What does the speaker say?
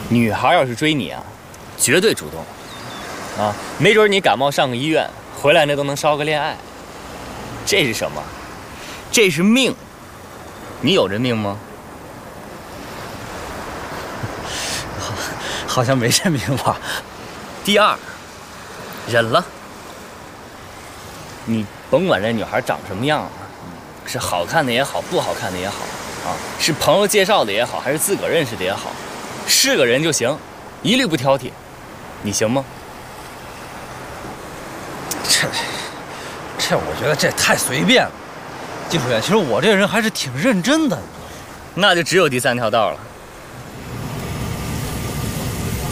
女孩要是追你啊，绝对主动啊，没准你感冒上个医院，回来那都能捎个恋爱。这是什么？这是命。你有这命吗？ 好像没这命吧。 第二，忍了。你甭管这女孩长什么样啊，是好看的也好，不好看的也好啊，是朋友介绍的也好，还是自个儿认识的也好，是个人就行，一律不挑剔。你行吗？ 这我觉得这太随便了。季书远，其实我这个人还是挺认真的。 那就只有第三条道了。